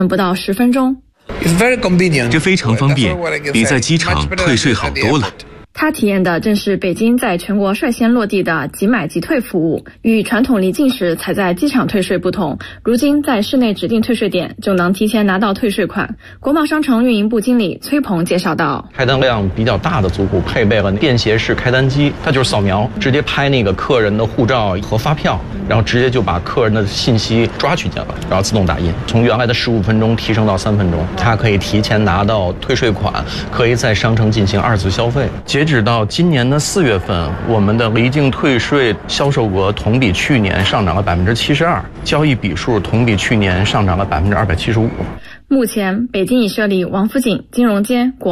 不到10分钟。 这非常方便，比在机场退税好多了。 他体验的正是北京在全国率先落地的即买即退服务，与传统离境时才在机场退税不同，如今在市内指定退税点就能提前拿到退税款。国贸商城运营部经理崔鹏介绍道， 开单量比较大的租户配备了便携式开单机，它就是扫描，直接拍那个客人的护照和发票，然后直接就把客人的信息抓取进来，然后自动打印，从原来的15分钟提升到3分钟。它可以提前拿到退税款，可以在商城进行2次消费。截止到今年的4月份，我们的离境退税销售额同比去年上涨了72%，交易笔数同比去年上涨了275%。 目前，北京已设立王府井、金融街、国